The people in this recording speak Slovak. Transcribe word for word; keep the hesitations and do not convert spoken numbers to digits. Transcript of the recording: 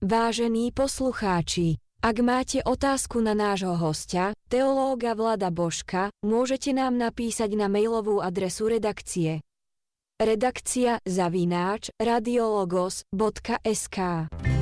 Vážení poslucháči, ak máte otázku na nášho hostia, teológa Vlada Božka, môžete nám napísať na mailovú adresu redakcie redakcia zavináč radiologos bodka es ká.